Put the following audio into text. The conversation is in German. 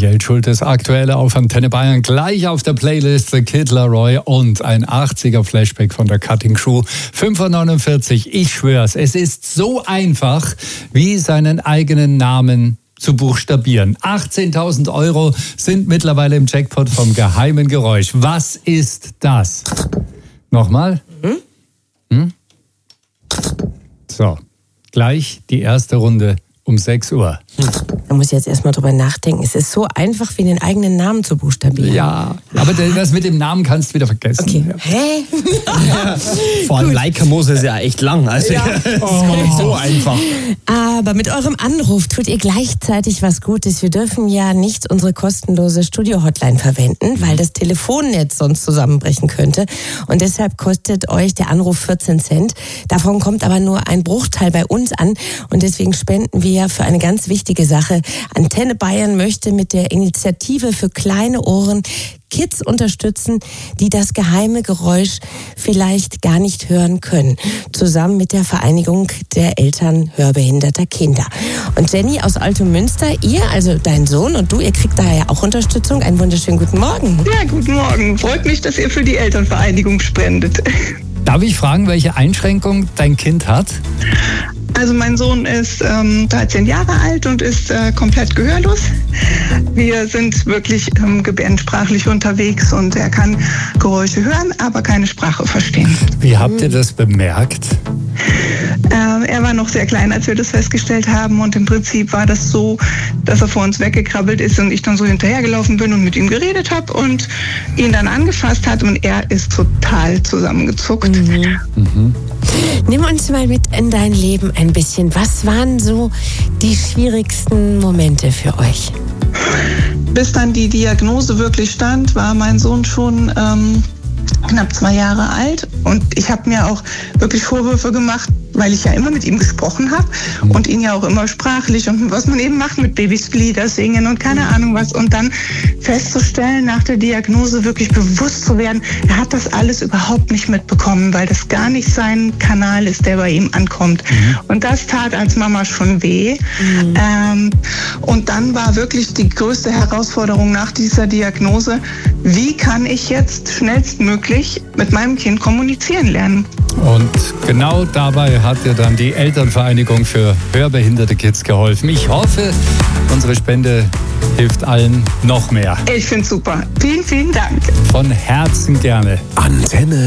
Geld schuld. Das Aktuelle auf Antenne Bayern. Gleich auf der Playlist The Kid Laroi und ein 80er Flashback von der Cutting Crew. 5:49 Uhr. Ich schwör's, es ist so einfach, wie seinen eigenen Namen zu buchstabieren. 18.000 Euro sind mittlerweile im Jackpot vom geheimen Geräusch. Was ist das? Nochmal? So, gleich die erste Runde um 6 Uhr. Da muss ich jetzt erstmal drüber nachdenken. Es ist so einfach, wie den eigenen Namen zu buchstabieren. Ja, aber das mit dem Namen kannst du wieder vergessen. Okay. Ja. Hä? Vor allem Leica-Mose ist ja echt lang. Also das ist gar nicht so einfach. Aber mit eurem Anruf tut ihr gleichzeitig was Gutes. Wir dürfen ja nicht unsere kostenlose Studio-Hotline verwenden, weil das Telefonnetz sonst zusammenbrechen könnte. Und deshalb kostet euch der Anruf 14 Cent. Davon kommt aber nur ein Bruchteil bei uns an. Und deswegen spenden wir für eine ganz wichtige Sache. Antenne Bayern möchte mit der Initiative für kleine Ohren Kids unterstützen, die das geheime Geräusch vielleicht gar nicht hören können. Zusammen mit der Vereinigung der Eltern hörbehinderter Kinder. Und Jenny aus Altomünster, ihr, also dein Sohn und du, ihr kriegt daher ja auch Unterstützung. Einen wunderschönen guten Morgen. Ja, guten Morgen. Freut mich, dass ihr für die Elternvereinigung spendet. Darf ich fragen, welche Einschränkung dein Kind hat? Also mein Sohn ist 13 Jahre alt und ist komplett gehörlos. Wir sind wirklich gebärdensprachlich unterwegs und er kann Geräusche hören, aber keine Sprache verstehen. Wie habt ihr das bemerkt? Er war noch sehr klein, als wir das festgestellt haben und im Prinzip war das so, dass er vor uns weggekrabbelt ist und ich dann so hinterhergelaufen bin und mit ihm geredet habe und ihn dann angefasst hat und er ist total zusammengezuckt. Nimm uns mal mit in dein Leben ein bisschen. Was waren so die schwierigsten Momente für euch? Bis dann die Diagnose wirklich stand, war mein Sohn schon knapp 2 Jahre alt und ich habe mir auch wirklich Vorwürfe gemacht, weil ich ja immer mit ihm gesprochen habe und ihn ja auch immer sprachlich und was man eben macht mit Babys Lieder singen und keine Ahnung was und dann festzustellen, nach der Diagnose wirklich bewusst zu werden, er hat das alles überhaupt nicht mitbekommen, weil das gar nicht sein Kanal ist, der bei ihm ankommt. Und das tat als Mama schon weh. Und dann war wirklich die größte Herausforderung nach dieser Diagnose, wie kann ich jetzt schnellstmöglich mit meinem Kind kommunizieren lernen? Und genau dabei hat dir dann die Elternvereinigung für hörbehinderte Kids geholfen. Ich hoffe, unsere Spende hilft allen noch mehr. Ich finde es super. Vielen, vielen Dank. Von Herzen gerne. Antenne